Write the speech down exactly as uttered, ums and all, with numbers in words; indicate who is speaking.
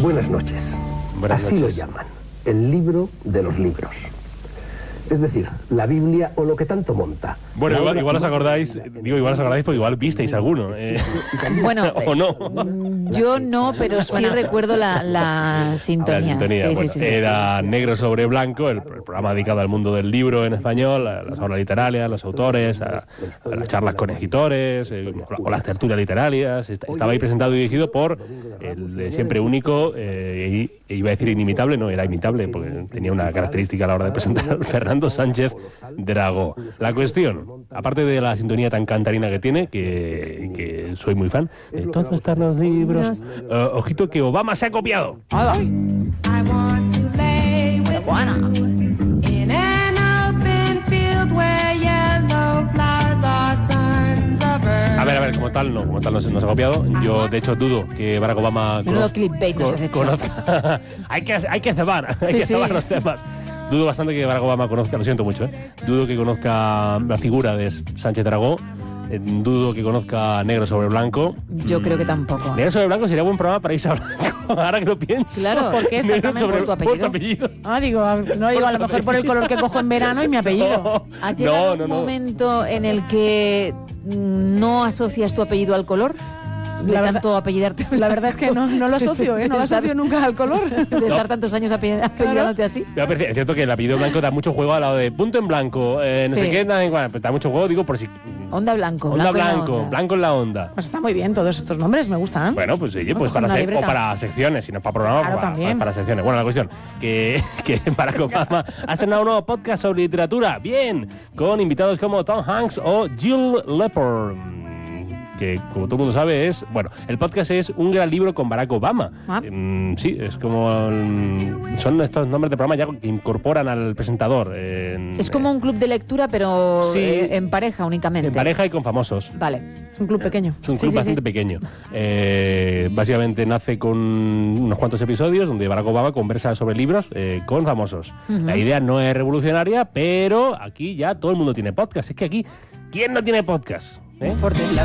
Speaker 1: Buenas noches.
Speaker 2: Buenas
Speaker 1: Así
Speaker 2: noches.
Speaker 1: lo llaman, el libro de los libros. Es decir, la Biblia o lo que tanto monta.
Speaker 2: Bueno,
Speaker 1: La
Speaker 2: igual,
Speaker 1: obra
Speaker 2: igual os
Speaker 1: más
Speaker 2: acordáis,
Speaker 1: grande
Speaker 2: digo, igual os acordáis porque igual visteis alguno. Eh.
Speaker 3: Bueno,
Speaker 2: ¿O no?
Speaker 3: mm, yo no, pero sí recuerdo la, la sintonía.
Speaker 2: La sintonía,
Speaker 3: Sí,
Speaker 2: bueno,
Speaker 3: sí, sí, sí.
Speaker 2: era Negro sobre Blanco, el, el programa dedicado al mundo del libro en español, a las obras literarias, a los autores, a, a las charlas con escritores, eh, o las tertulias literarias. Est- Estaba ahí presentado y dirigido por el eh, siempre único, eh, y, e iba a decir inimitable, no, era imitable, porque tenía una característica a la hora de presentar, Fernando Sánchez Dragó. La cuestión, aparte de la sintonía tan cantarina que tiene, que, que soy muy fan, de todos están los libros, eh, ojito que Obama se ha copiado.
Speaker 3: Ay,
Speaker 4: I want to lay with
Speaker 3: buena.
Speaker 4: you in an open field where yellow flowers are sons of earth.
Speaker 2: A ver, a ver, como tal no, como tal no se nos ha copiado. Yo, de hecho, dudo que Barack Obama...
Speaker 3: Menudo
Speaker 2: conoz-
Speaker 3: clickbait nos
Speaker 2: co-
Speaker 3: has hecho.
Speaker 2: conozca- hay, que, hay que cebar, hay
Speaker 3: Sí,
Speaker 2: que
Speaker 3: sí.
Speaker 2: cebar los temas. Dudo bastante que Barack Obama conozca, lo siento mucho, ¿eh? Dudo que conozca la figura de Sánchez Dragó. Eh, dudo que conozca Negro sobre Blanco.
Speaker 3: Yo creo que tampoco.
Speaker 2: Negro sobre Blanco sería buen programa para irse a Blanco, ahora que lo pienso.
Speaker 3: Claro, ¿por qué
Speaker 2: Negro
Speaker 3: exactamente?
Speaker 2: sobre-
Speaker 3: ¿Por tu apellido?
Speaker 2: apellido.
Speaker 5: Ah, digo, no digo a lo mejor por el color que cojo en verano y mi apellido.
Speaker 2: No,
Speaker 3: ¿Ha llegado
Speaker 2: no, no,
Speaker 3: un
Speaker 2: no.
Speaker 3: momento en el que mm, no asocias tu apellido al color? De
Speaker 5: La verdad-
Speaker 3: tanto apellidarte.
Speaker 5: La verdad es que no, no lo asocio, ¿eh? No lo asocio nunca al color.
Speaker 3: De estar tantos años ape- apellidándote así.
Speaker 2: Me parece- Es cierto que el apellido blanco da mucho juego al lado de punto en blanco, eh, no
Speaker 3: Sí.
Speaker 2: sé qué, da, igual, da mucho juego, digo, por si...
Speaker 3: Onda blanco.
Speaker 2: Onda
Speaker 3: blanco en la
Speaker 2: blanco,
Speaker 3: onda.
Speaker 2: blanco en la onda.
Speaker 5: Pues está muy bien, todos estos nombres me gustan.
Speaker 2: Bueno, pues oye,
Speaker 5: No,
Speaker 2: pues
Speaker 5: cojo
Speaker 2: para,
Speaker 5: una
Speaker 2: se- o
Speaker 5: libreta.
Speaker 2: para secciones, si no para programas,
Speaker 5: Claro,
Speaker 2: para,
Speaker 5: también.
Speaker 2: para secciones. Bueno, la cuestión, que, que Barack Obama ha estrenado un nuevo podcast sobre literatura, bien, con invitados como Tom Hanks o Jill Lepore, que como todo el mundo sabe es, bueno, el podcast es Un gran libro con Barack Obama.
Speaker 5: Ah.
Speaker 2: Mm, sí, es como, mm, son estos nombres de programa ya que incorporan al presentador. en-
Speaker 3: Es como un club de lectura, pero
Speaker 2: Sí.
Speaker 3: eh, en pareja únicamente.
Speaker 2: en pareja y con famosos.
Speaker 3: Vale.
Speaker 5: Es un club pequeño.
Speaker 2: Es un
Speaker 3: Sí,
Speaker 2: club
Speaker 3: sí,
Speaker 2: bastante
Speaker 3: sí.
Speaker 2: pequeño. Eh, básicamente nace con unos cuantos episodios donde Barack Obama conversa sobre libros eh, con famosos.
Speaker 3: Ujú.
Speaker 2: La idea no es revolucionaria, pero aquí ya todo el mundo tiene podcast. Es que aquí, ¿quién no tiene podcast? ¿Eh?
Speaker 3: Fuerte.